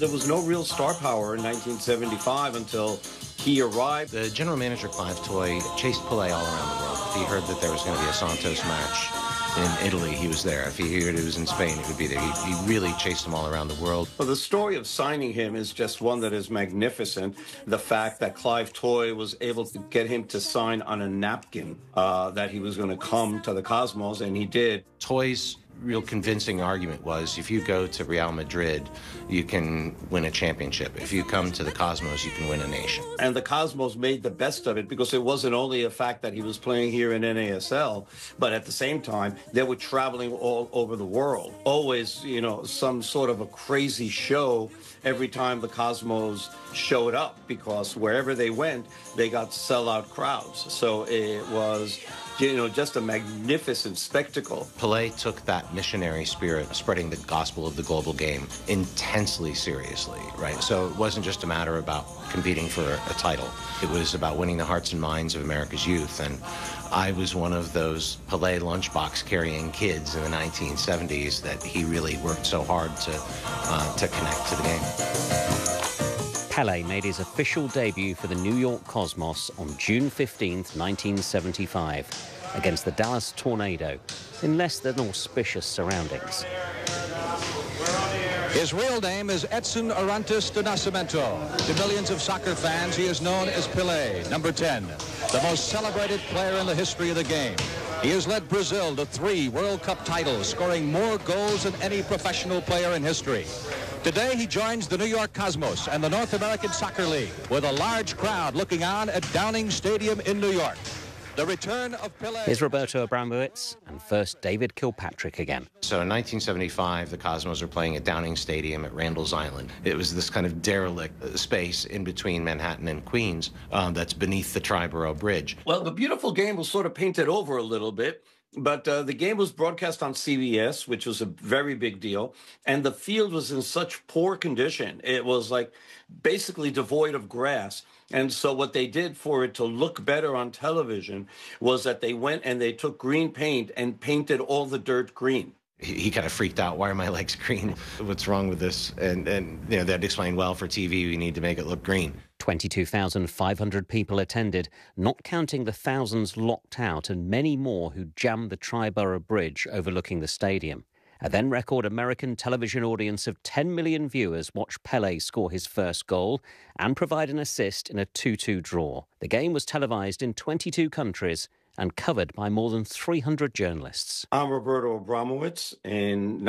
There was no real star power in 1975 until he arrived. The general manager, Clive Toye, chased Pelé all around the world. If he heard that there was going to be a Santos match in Italy, he was there. If he heard it was in Spain, he would be there. He really chased him all around the world. Well, the story of signing him is just one that is magnificent. The fact that Clive Toye was able to get him to sign on a napkin that he was going to come to the Cosmos, and he did. Toye's real convincing argument was, if you go to Real Madrid, you can win a championship. If you come to the Cosmos, you can win a nation. And the Cosmos made the best of it, because it wasn't only a fact that he was playing here in NASL, but at the same time, they were traveling all over the world. Always, some sort of a crazy show every time the Cosmos showed up, because wherever they went, they got sellout crowds. So it was, just a magnificent spectacle. Pelé took that missionary spirit, spreading the gospel of the global game, intensely seriously, right? So it wasn't just a matter about competing for a title. It was about winning the hearts and minds of America's youth. And I was one of those Pelé lunchbox carrying kids in the 1970s that he really worked so hard to connect to the game. Pelé made his official debut for the New York Cosmos on June 15th, 1975, against the Dallas Tornado, in less than auspicious surroundings. His real name is Edson Arantes de Nascimento. To millions of soccer fans, he is known as Pelé, number 10, the most celebrated player in the history of the game. He has led Brazil to 3 World Cup titles, scoring more goals than any professional player in history. Today, he joins the New York Cosmos and the North American Soccer League with a large crowd looking on at Downing Stadium in New York. The return of Pelé. Here's Roberto Abramowitz and first David Kilpatrick again. So in 1975, the Cosmos were playing at Downing Stadium at Randall's Island. It was this kind of derelict space in between Manhattan and Queens that's beneath the Triborough Bridge. Well, the beautiful game was sort of painted over a little bit. But the game was broadcast on CBS, which was a very big deal. And the field was in such poor condition. It was like basically devoid of grass. And so what they did for it to look better on television was that they went and they took green paint and painted all the dirt green. He kind of freaked out. Why are my legs green? What's wrong with this? And they'd explain, well, for TV, we need to make it look green. 22,500 people attended, not counting the thousands locked out and many more who jammed the Triborough Bridge overlooking the stadium. A then-record American television audience of 10 million viewers watched Pelé score his first goal and provide an assist in a 2-2 draw. The game was televised in 22 countries and covered by more than 300 journalists. I'm Roberto Abramowitz. In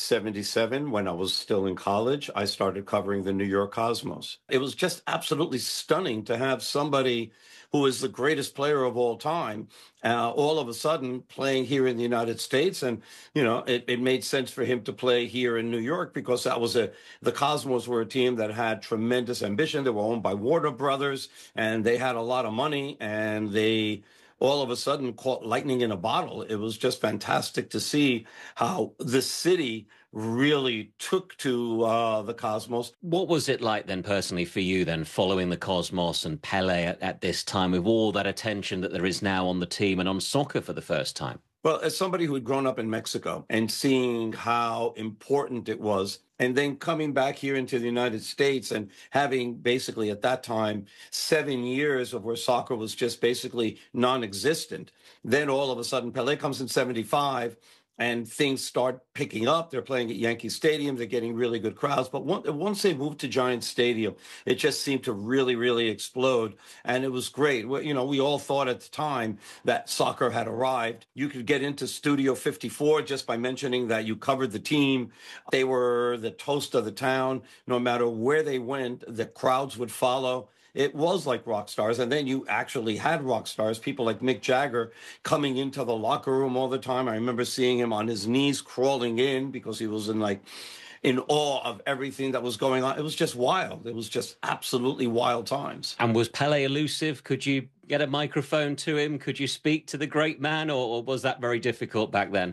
1977, when I was still in college, I started covering the New York Cosmos. It was just absolutely stunning to have somebody who is the greatest player of all time, all of a sudden playing here in the United States. And, it made sense for him to play here in New York, because that was the Cosmos were a team that had tremendous ambition. They were owned by Warner Brothers, and they had a lot of money, and they all of a sudden caught lightning in a bottle. It was just fantastic to see how the city really took to the Cosmos. What was it like then personally for you then, following the Cosmos and Pelé at this time, with all that attention that there is now on the team and on soccer for the first time? Well, as somebody who had grown up in Mexico and seeing how important it was, and then coming back here into the United States and having basically at that time 7 years of where soccer was just basically non-existent. Then all of a sudden, Pelé comes in 75 and things start picking up. They're playing at Yankee Stadium. They're getting really good crowds. But once they moved to Giant Stadium, it just seemed to really, really explode. And it was great. We all thought at the time that soccer had arrived. You could get into Studio 54 just by mentioning that you covered the team. They were the toast of the town. No matter where they went, the crowds would follow. It was like rock stars. And then you actually had rock stars, people like Mick Jagger coming into the locker room all the time. I remember seeing him on his knees crawling in because he was in awe of everything that was going on. It was just wild. It was just absolutely wild times. And was Pelé elusive? Could you get a microphone to him? Could you speak to the great man, or was that very difficult back then?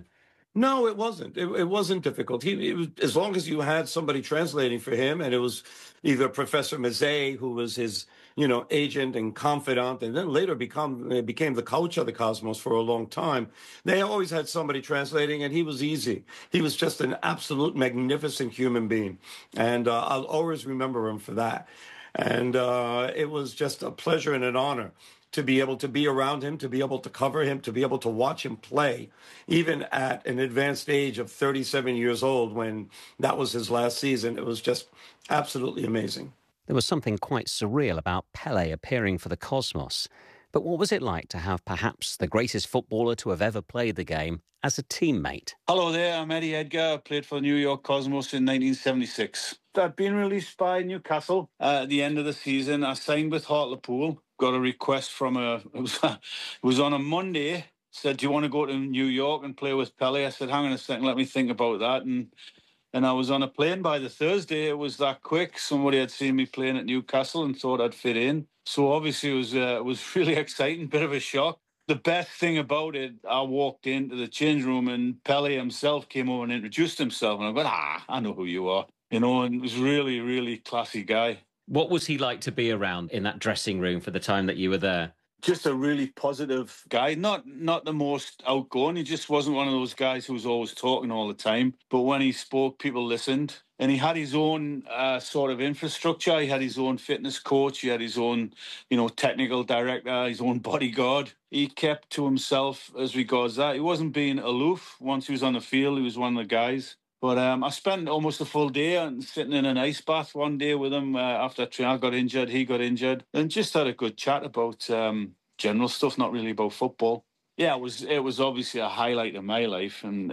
No, it wasn't. It wasn't difficult. It was, as long as you had somebody translating for him, and it was either Professor Mazet, who was his, agent and confidant, and then later became the coach of the Cosmos for a long time. They always had somebody translating, and he was easy. He was just an absolute magnificent human being, and I'll always remember him for that. And it was just a pleasure and an honor to be able to be around him, to be able to cover him, to be able to watch him play, even at an advanced age of 37 years old when that was his last season. It was just absolutely amazing. There was something quite surreal about Pelé appearing for the Cosmos. But what was it like to have perhaps the greatest footballer to have ever played the game as a teammate? Hello there, I'm Eddie Edgar. I played for the New York Cosmos in 1976. I'd been released by Newcastle at the end of the season. I signed with Hartlepool. Got a request from it was on a Monday, said, do you want to go to New York and play with Pelé? I said, hang on a second, let me think about that. And I was on a plane by the Thursday. It was that quick. Somebody had seen me playing at Newcastle and thought I'd fit in. So obviously it was really exciting, bit of a shock. The best thing about it, I walked into the change room and Pelé himself came over and introduced himself. And I went, I know who you are. And it was really, really classy guy. What was he like to be around in that dressing room for the time that you were there? Just a really positive guy, not the most outgoing. He just wasn't one of those guys who was always talking all the time. But when he spoke, people listened. And he had his own sort of infrastructure. He had his own fitness coach. He had his own, technical director, his own bodyguard. He kept to himself as regards that. He wasn't being aloof. Once he was on the field, he was one of the guys. But I spent almost a full day sitting in an ice bath one day with him after I got injured, he got injured, and just had a good chat about general stuff, not really about football. Yeah, it was obviously a highlight of my life. And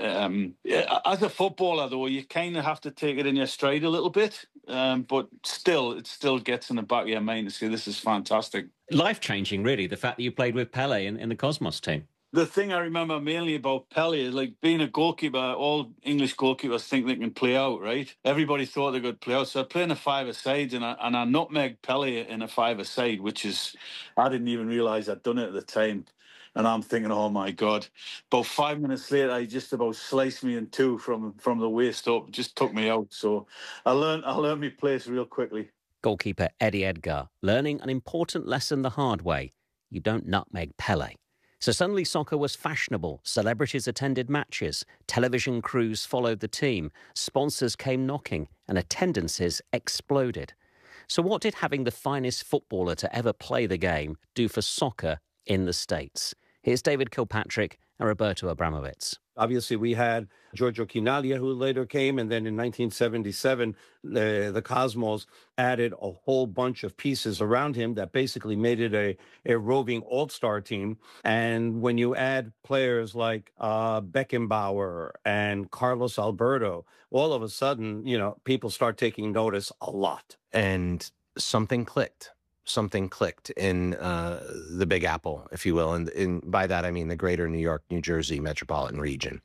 as a footballer, though, you kind of have to take it in your stride a little bit. But still, it still gets in the back of your mind to say, this is fantastic. Life-changing, really, the fact that you played with Pelé in the Cosmos team. The thing I remember mainly about Pelé is like being a goalkeeper, all English goalkeepers think they can play out, right? Everybody thought they could play out. So I played in a five-a-side and I nutmegged Pelé in a five-a-side, which is, I didn't even realise I'd done it at the time. And I'm thinking, oh my God. About 5 minutes later, he just about sliced me in two from the waist up, just took me out. So I learned my place real quickly. Goalkeeper Eddie Edgar, learning an important lesson the hard way. You don't nutmeg Pelé. So suddenly soccer was fashionable. Celebrities attended matches. Television crews followed the team. Sponsors came knocking and attendances exploded. So what did having the finest footballer to ever play the game do for soccer in the States? Here's David Kilpatrick and Roberto Abramovitz. Obviously, we had Giorgio Chinaglia, who later came, and then in 1977, the Cosmos added a whole bunch of pieces around him that basically made it a roving all-star team. And when you add players like Beckenbauer and Carlos Alberto, all of a sudden, people start taking notice a lot. And something clicked. Something clicked in the Big Apple, if you will. And by that, I mean the greater New York, New Jersey metropolitan region.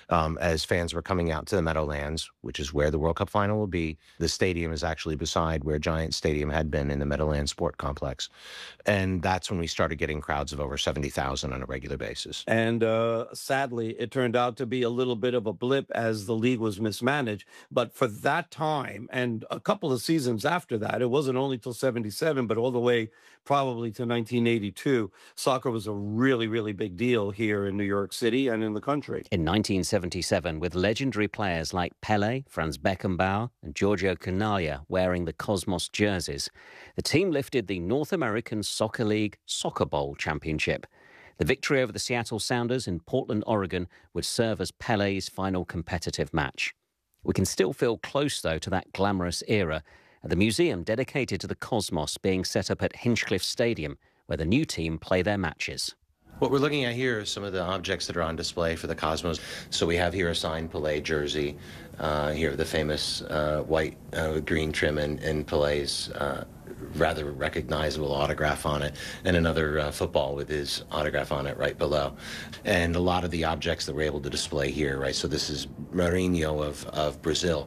As fans were coming out to the Meadowlands, which is where the World Cup final will be, the stadium is actually beside where Giant Stadium had been in the Meadowlands Sport Complex. And that's when we started getting crowds of over 70,000 on a regular basis. And sadly, it turned out to be a little bit of a blip as the league was mismanaged. But for that time and a couple of seasons after that, it wasn't only till 77, but all the way probably to 1982, soccer was a really, really big deal here in New York City and in the country. In 1977, with legendary players like Pelé, Franz Beckenbauer and Giorgio Chinaglia wearing the Cosmos jerseys, the team lifted the North American Soccer League Soccer Bowl Championship. The victory over the Seattle Sounders in Portland, Oregon would serve as Pelé's final competitive match. We can still feel close, though, to that glamorous era, at the museum dedicated to the Cosmos being set up at Hinchcliffe Stadium, where the new team play their matches. What we're looking at here is some of the objects that are on display for the Cosmos. So we have here a signed Pelé jersey, here the famous white green trim and Pelé's rather recognizable autograph on it, and another football with his autograph on it right below. And a lot of the objects that we're able to display here, right? So this is Marinho of Brazil.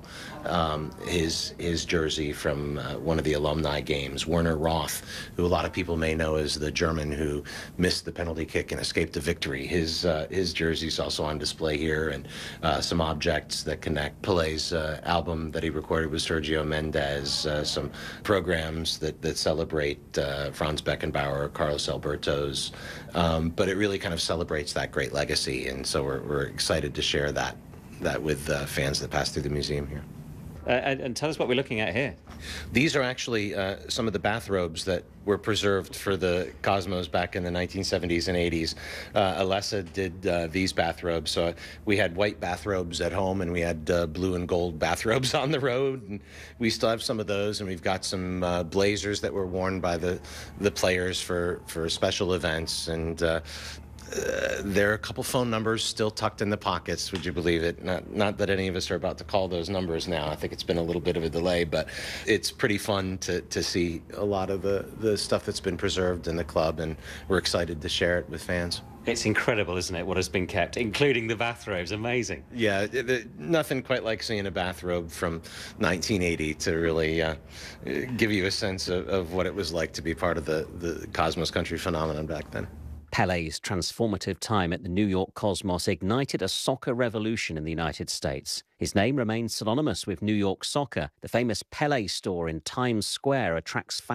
his jersey from one of the alumni games. Werner Roth, who a lot of people may know as the German who missed the penalty kick and escaped to victory. His jersey is also on display here, and some objects that connect. Pelé's album that he recorded with Sergio Mendes, some programs that celebrate Franz Beckenbauer, Carlos Alberto's, but it really kind of celebrates that great legacy, and so we're excited to share that with fans that pass through the museum here. And tell us what we're looking at here. These are actually some of the bathrobes that were preserved for the Cosmos back in the 1970s and 80s. Alessa did these bathrobes. So we had white bathrobes at home, and we had blue and gold bathrobes on the road. And we still have some of those, and we've got some blazers that were worn by the players for special events. And there are a couple phone numbers still tucked in the pockets, would you believe it? Not that any of us are about to call those numbers now. I think it's been a little bit of a delay, but it's pretty fun to see a lot of the stuff that's been preserved in the club, and we're excited to share it with fans. It's incredible, isn't it, what has been kept, including the bathrobes. Amazing. Yeah, nothing quite like seeing a bathrobe from 1980 to really give you a sense of what it was like to be part of the Cosmos Country phenomenon back then. Pelé's transformative time at the New York Cosmos ignited a soccer revolution in the United States. His name remains synonymous with New York soccer. The famous Pelé store in Times Square attracts